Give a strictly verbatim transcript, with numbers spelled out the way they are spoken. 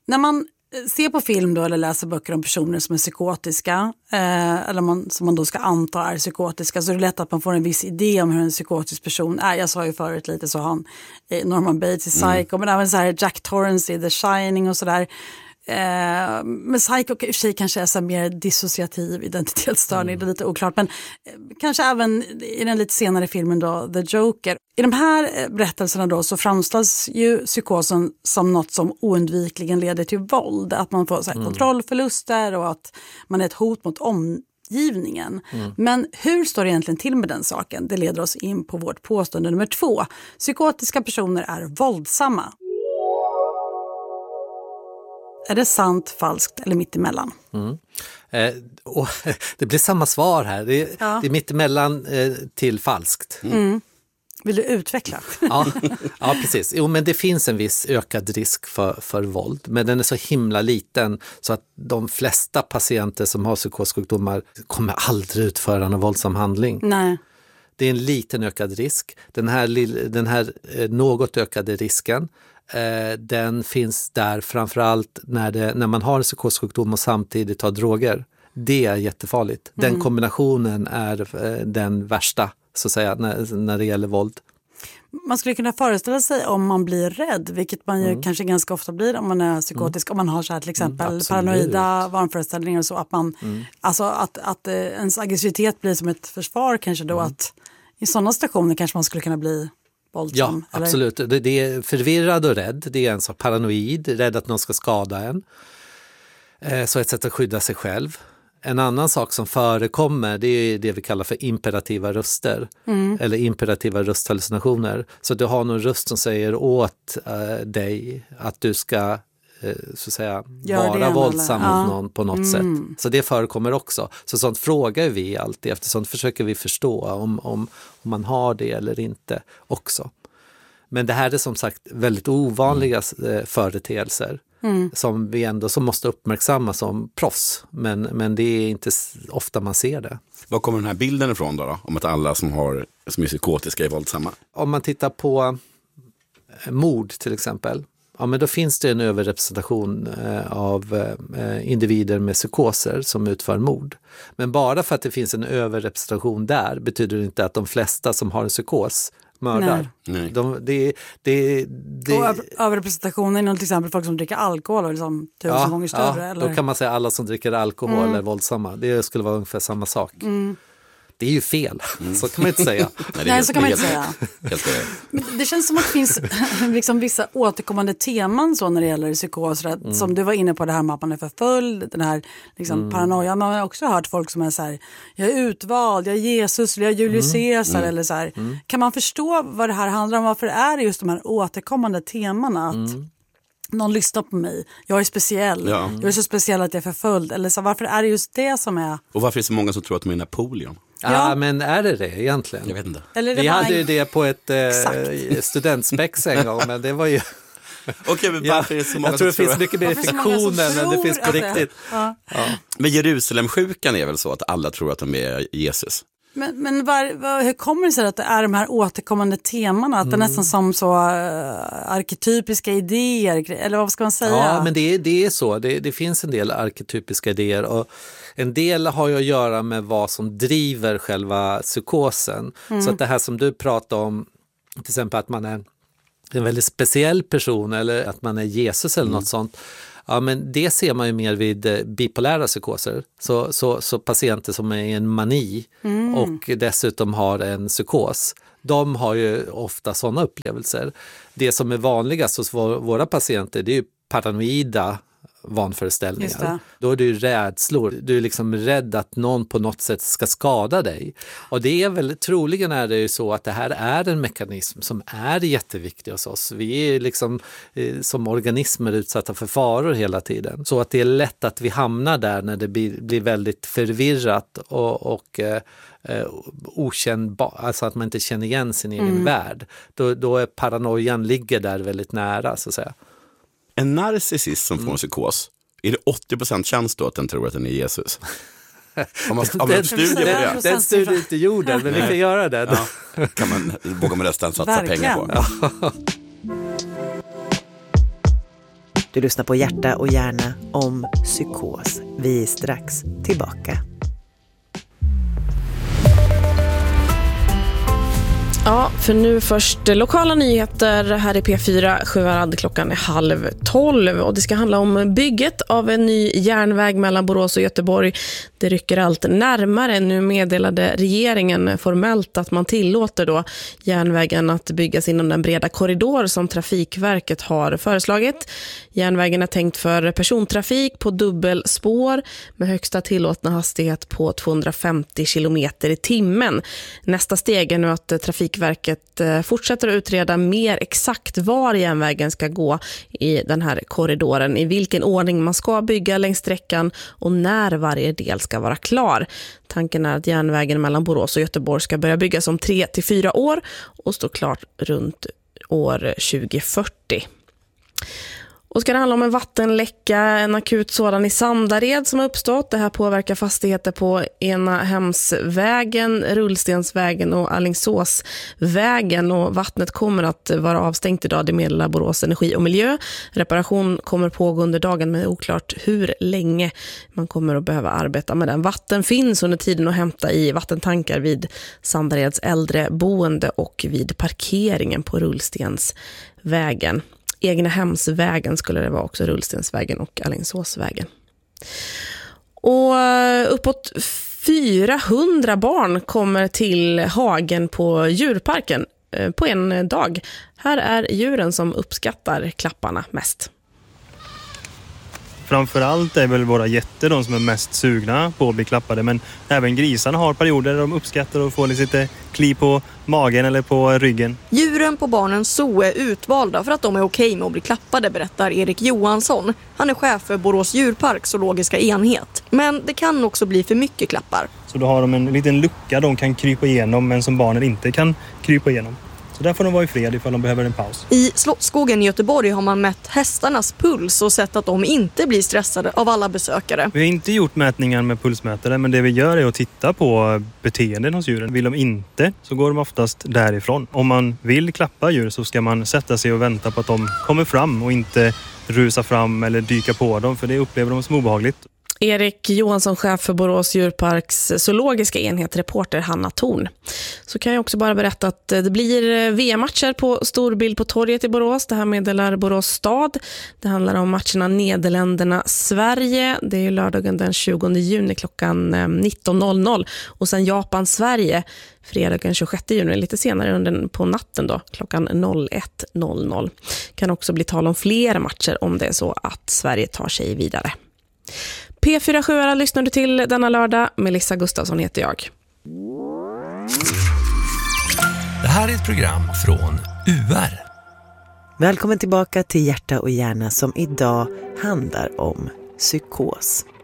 När man ser på film då eller läser böcker om personer som är psykotiska eh, eller man, som man då ska anta är psykotiska, så är det lätt att man får en viss idé om hur en psykotisk person är. Jag sa ju förut lite så han eh, Norman Bates i Psycho, mm. men även så här Jack Torrance i The Shining och sådär. Eh, men Psycho i och för sig kanske är så mer dissociativ identitetsstörning, mm. det är lite oklart, men eh, kanske även i den lite senare filmen då, The Joker. I de här berättelserna då så framställs ju psykosen som något som oundvikligen leder till våld, att man får så här, mm. kontrollförluster och att man är ett hot mot omgivningen. Mm. Men hur står det egentligen till med den saken? Det leder oss in på vårt påstående nummer två. Psykotiska personer är våldsamma. Är det sant, falskt eller mittemellan? Mm. Eh, och, det blir samma svar här. Det, ja. det är mittemellan eh, till falskt. Mm. Mm. Vill du utveckla? ja, ja, precis. Jo, men det finns en viss ökad risk för, för våld. Men den är så himla liten så att de flesta patienter som har psykossjukdomar kommer aldrig utföra en våldsam handling. Nej. Det är en liten ökad risk. Den här, den här eh, något ökade risken Eh, den finns där framförallt när, det, när man har en psykossjukdom och samtidigt tar droger. Det är jättefarligt. Den mm. kombinationen är eh, den värsta, så att säga, när, när det gäller våld. Man skulle kunna föreställa sig om man blir rädd, vilket man ju mm. kanske ganska ofta blir om man är psykotisk, mm. om man har så här till exempel mm, paranoida vanföreställningar och så, att man, mm. alltså att, att eh, ens aggressivitet blir som ett försvar kanske då, mm. att i sådana situationer kanske man skulle kunna bli våldsam, ja, eller? Absolut. Det, det är förvirrad och rädd. Det är en så paranoid, rädd att någon ska skada en. Eh, så ett sätt att skydda sig själv. En annan sak som förekommer, det är det vi kallar för imperativa röster. Mm. Eller imperativa rösthallucinationer. Så du har någon röst som säger åt eh, dig att du ska eh, så att säga, vara våldsam mot ja. någon på något mm. sätt. Så det förekommer också. Så sånt frågar vi alltid, efter sånt försöker vi förstå om, om, om man har det eller inte också. Men det här är som sagt väldigt ovanliga mm. företeelser. Mm. Som vi ändå som måste uppmärksamma som proffs. Men, men det är inte ofta man ser det. Var kommer den här bilden ifrån då, då? Om att alla som, har, som är psykotiska är våldsamma? Om man tittar på mord till exempel. Ja, men då finns det en överrepresentation eh, av eh, individer med psykoser som utför mord. Men bara för att det finns en överrepresentation där betyder det inte att de flesta som har en psykos mördar. Nej. De, det, det, det, och överrepresentationen är till exempel folk som dricker alkohol och liksom tusen ja, gånger större. Ja, eller? Då kan man säga alla som dricker alkohol mm. är våldsamma. Det skulle vara ungefär samma sak. Mm. Det är ju fel, mm. så kan man inte säga. Nej, Nej så kan man inte säga. Det känns som att det finns liksom vissa återkommande teman så när det gäller psykos. Mm. Som du var inne på, det här med att man är förföljd, den här liksom, mm. paranoian. Man har också hört folk som är så här, jag är utvald, jag är Jesus, jag är Julius mm. Caesar. Mm. Eller så här. Mm. Kan man förstå vad det här handlar om? Varför är det just de här återkommande temana att mm. någon lyssnar på mig, jag är speciell, ja. jag är så speciell att jag är förföljd. Eller så, varför är det just det som är... Och varför är det så många som tror att de är Napoleon? Ja, ja, men är det det egentligen? Jag vet inte. Eller Vi hade ju en... det på ett eh, studentspex en gång, men det var ju... Okej, men varför är det så många Jag tror det som finns tror... mycket mer fiktion än det finns på riktigt. Ja. Ja. Men Jerusalemsjukan är väl så att alla tror att de är Jesus? Men, men var, var, hur kommer det sig att det är de här återkommande temana? Att mm. det är nästan som så uh, arketypiska idéer, eller vad ska man säga? Ja, men det, det är så. Det, det finns en del arketypiska idéer och en del har ju att göra med vad som driver själva psykosen. Mm. Så att det här som du pratar om, till exempel att man är en väldigt speciell person eller att man är Jesus eller mm. något sånt. Ja, men det ser man ju mer vid bipolära psykoser. Så, så, så patienter som är i en mani mm. och dessutom har en psykos, de har ju ofta sådana upplevelser. Det som är vanligast hos våra patienter, det är ju paranoida vanföreställningar. Då är du rädslor. Du är liksom rädd att någon på något sätt ska skada dig. Och det är väl, troligen är det ju så att det här är en mekanism som är jätteviktig hos oss. Vi är liksom eh, som organismer utsatta för faror hela tiden. Så att det är lätt att vi hamnar där när det blir, blir väldigt förvirrat och, och eh, okännbar, alltså att man inte känner igen sin egen mm. värld. Då, då är paranoian ligger där väldigt nära, så att säga. En narcissist som får en psykos, är det åttio procent chans då att den tror att den är Jesus? Om man har en studie på det. Den studie inte gjorden, men vi kan göra det. Ja. Kan man, vågar man nästan satsa Verkligen. pengar på. Ja. Du lyssnar på Hjärta och hjärna om psykos. Vi är strax tillbaka. Ja, för nu först lokala nyheter här i P fyra. Sjuvarad, klockan är halv tolv och det ska handla om bygget av en ny järnväg mellan Borås och Göteborg. Det rycker allt närmare. Nu meddelade regeringen formellt att man tillåter då järnvägen att byggas inom den breda korridor som Trafikverket har föreslagit. Järnvägen är tänkt för persontrafik på dubbelspår med högsta tillåtna hastighet på tvåhundrafemtio kilometer i timmen. Nästa steg är nu att Trafikverket fortsätter att utreda mer exakt var järnvägen ska gå i den här korridoren, i vilken ordning man ska bygga längs sträckan och när varje del ska vara klar. Tanken är att järnvägen mellan Borås och Göteborg ska börja byggas om tre till fyra år och stå klart runt år tjugo fyrtio. Och ska det handla om en vattenläcka, en akut sådan i Sandared som har uppstått. Det här påverkar fastigheter på Enahemsvägen, Rullstensvägen och Alingsåsvägen. Och vattnet kommer att vara avstängt idag, det meddelar Borås Energi och Miljö. Reparation kommer pågå under dagen men oklart hur länge man kommer att behöva arbeta med den. Vatten finns under tiden att hämta i vattentankar vid Sandareds äldreboende och vid parkeringen på Rullstensvägen. Egnahemsvägen skulle det vara också, Rullstensvägen och Alingsåsvägen. Och uppåt fyrahundra barn kommer till hagen på djurparken på en dag. Här är djuren som uppskattar klapparna mest. Framförallt är väl våra getter de som är mest sugna på att bli klappade. Men även grisarna har perioder där de uppskattar att få lite kli på magen eller på ryggen. Djuren på barnens zoo är utvalda för att de är okej med att bli klappade, berättar Erik Johansson. Han är chef för Borås djurpark zoologiska enhet. Men det kan också bli för mycket klappar. Så då har de en liten lucka de kan krypa igenom men som barnen inte kan krypa igenom. Så där får de vara i fred ifall de behöver en paus. I Slottsskogen i Göteborg har man mätt hästarnas puls och sett att de inte blir stressade av alla besökare. Vi har inte gjort mätningar med pulsmätare, men det vi gör är att titta på beteenden hos djuren. Vill de inte så går de oftast därifrån. Om man vill klappa djur så ska man sätta sig och vänta på att de kommer fram och inte rusa fram eller dyka på dem, för det upplever de som obehagligt. Erik Johansson, chef för Borås djurparks zoologiska enhet, reporter Hanna Thorn. Så kan jag också bara berätta att det blir V M-matcher på storbild på torget i Borås. Det här meddelar Borås stad. Det handlar om matcherna Nederländerna-Sverige. Det är lördagen den tjugonde juni klockan nitton noll noll. Och sen Japan-Sverige fredagen tjugosjätte juni, lite senare under på natten då, klockan noll ett noll noll. Kan också bli tal om fler matcher om det är så att Sverige tar sig vidare. P fyra sju lyssnar du till denna lördag. Melissa Gustafsson heter jag. Det här är ett program från U R. Välkommen tillbaka till Hjärta och hjärna som idag handlar om psykos.